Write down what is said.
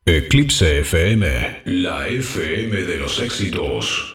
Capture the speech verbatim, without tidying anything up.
Eclipse F M, la F M de los éxitos.